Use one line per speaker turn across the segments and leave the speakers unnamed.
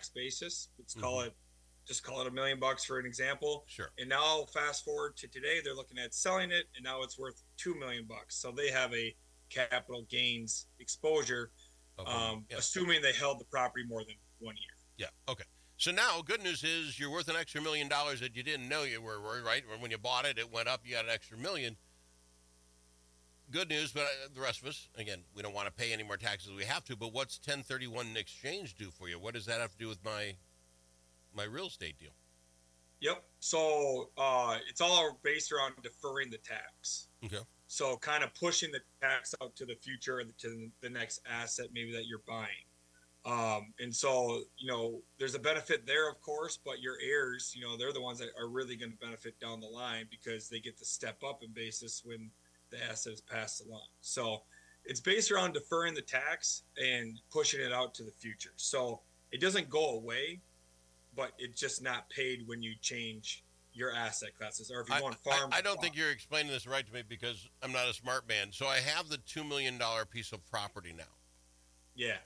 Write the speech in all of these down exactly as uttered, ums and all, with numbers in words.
tax basis. Let's
Mm-hmm.
call it, just call it a million bucks for an example.
Sure.
And now fast forward to today, they're looking at selling it, and now it's worth two million bucks. So they have a capital gains exposure,
Okay.
um,
Yeah.
assuming they held the property more than one year.
Yeah. Okay. So now, good news is you're worth an extra million dollars that you didn't know you were, right? When you bought it, it went up. You got an extra million. Good news, but uh, the rest of us, again, we don't want to pay any more taxes than we have to. But what's ten thirty-one exchange do for you? What does that have to do with my my real estate deal?
Yep. So uh, it's all based around deferring the tax.
Okay.
So kind of pushing the tax out to the future, to the next asset maybe that you're buying. Um, and so, you know, there's a benefit there, of course, but your heirs, you know, they're the ones that are really going to benefit down the line because they get to step up in basis when the asset is passed along. So it's based around deferring the tax and pushing it out to the future. So it doesn't go away, but it's just not paid when you change your asset classes, or if you
I,
want farm.
I, I don't think you're explaining this right to me because I'm not a smart man. So I have the two million dollars piece of property now.
Yeah.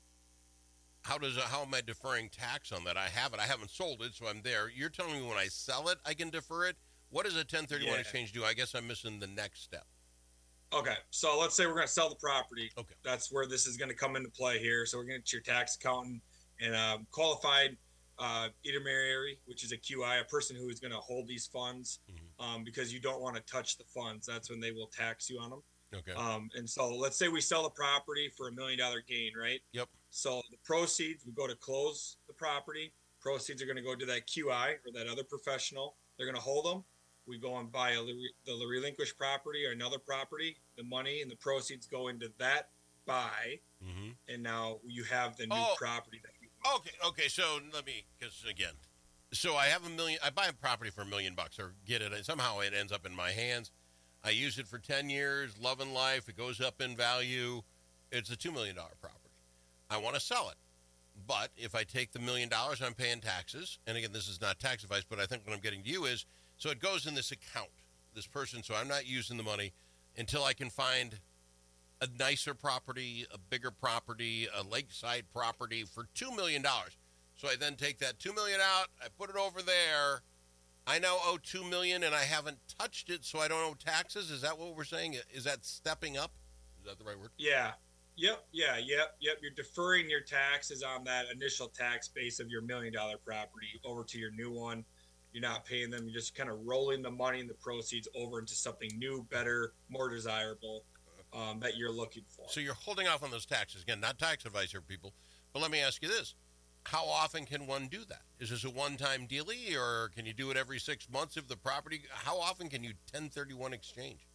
How does how am I deferring tax on that? I have it. I haven't sold it, so I'm there. You're telling me when I sell it, I can defer it? What does a ten thirty-one
Yeah.
exchange do? I guess I'm missing the next step.
Okay, so let's say we're going to sell the property.
Okay.
That's where this is going to come into play here. So we're going to get your tax accountant and um, qualified uh, intermediary, which is a Q I, a person who is going to hold these funds,
mm-hmm.
um, because you don't want to touch the funds. That's when they will tax you on them.
Okay.
Um, and so let's say we sell the property for a million dollar gain, right?
Yep.
So the proceeds, we go to close the property. Proceeds are going to go to that Q I or that other professional. They're going to hold them. We go and buy a, the relinquished property or another property. The money and the proceeds go into that buy,
mm-hmm.
and now you have the new
oh,
property that you buy.
Okay, okay. So let me, because again, so I have a million. I buy a property for a million bucks, or get it. Somehow it ends up in my hands. I use it for ten years, love and life. It goes up in value. It's a two million dollar property. I want to sell it, but if I take the million dollars, I'm paying taxes. And again, this is not tax advice, but I think what I'm getting to you is. So it goes in this account, this person, so I'm not using the money until I can find a nicer property, a bigger property, a lakeside property for two million dollars. So I then take that two million dollars out, I put it over there. I now owe two million dollars and I haven't touched it, so I don't owe taxes. Is that what we're saying? Is that stepping up? Is that the right word?
Yeah. Yep. Yeah. Yep. Yep. You're deferring your taxes on that initial tax base of your million dollar property over to your new one. You're not paying them. You're just kind of rolling the money and the proceeds over into something new, better, more desirable um, that you're looking for.
So you're holding off on those taxes. Again, not tax advice here, people. But let me ask you this. How often can one do that? Is this a one-time dealie, or can you do it every six months if the property... How often can you ten thirty-one exchange?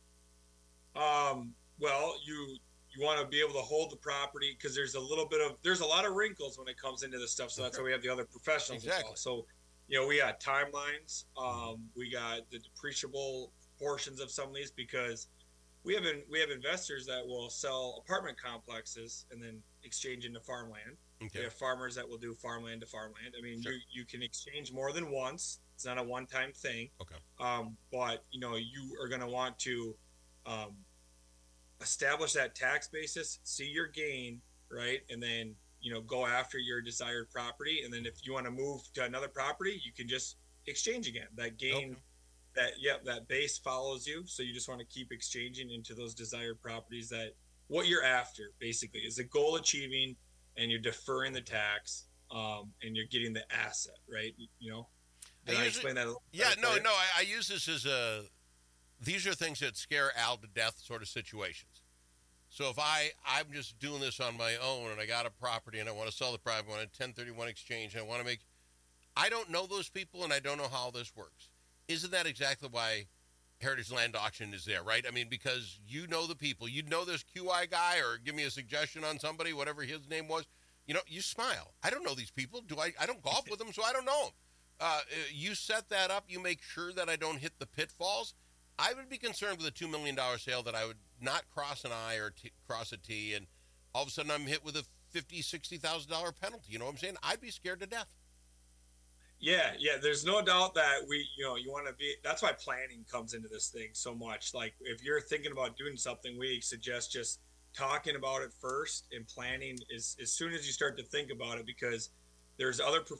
Um, well, you you want to be able to hold the property because there's a little bit of... There's a lot of wrinkles when it comes into this stuff, so that's why we have the other professionals
exactly.
as well. So... You know, we got timelines. Um, we got the depreciable portions of some of these because we have in, we have investors that will sell apartment complexes and then exchange into farmland.
Okay.
We have farmers that will do farmland to farmland. I mean,
sure.
you you can exchange more than once. It's not a one-time thing.
Okay.
Um, but you know, you are going to want to um, establish that tax basis, see your gain, right, and then. You know, go after your desired property. And then if you want to move to another property, you can just exchange again. That gain, okay. that, yeah, that base follows you. So you just want to keep exchanging into those desired properties that what you're after, basically, is the goal achieving and you're deferring the tax um, and you're getting the asset, right? You know, did I, I explain it, that? A little
yeah, no, no, I, I use this as a, these are things that scare Al to death sort of situations. So if I, I'm just doing this on my own and I got a property and I want to sell the property, I want a ten thirty-one exchange and I want to make, I don't know those people and I don't know how this works. Isn't that exactly why Heritage Land Auction is there, right? I mean, because you know the people, you know this Q I guy or give me a suggestion on somebody, whatever his name was, you know, you smile. I don't know these people. Do I, I don't golf with them, so I don't know them. Uh, you set that up, you make sure that I don't hit the pitfalls. I would be concerned with a two million dollars sale that I would not cross an I or t- cross a T, and all of a sudden I'm hit with a fifty thousand dollars, sixty thousand dollars penalty. You know what I'm saying? I'd be scared to death.
Yeah, yeah. There's no doubt that we, you know, you want to be, that's why planning comes into this thing so much. Like if you're thinking about doing something, we suggest just talking about it first and planning is as soon as you start to think about it, because there's other